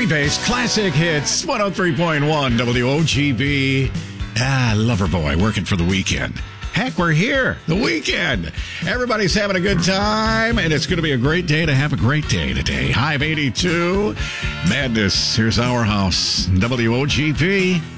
Country-based classic hits, 103.1 WOGB. Loverboy working for the weekend. Heck, we're here. The weekend. Everybody's having a good time, and it's going to be a great day to have a great day today. High of 82. Madness. Here's Our House. WOGP.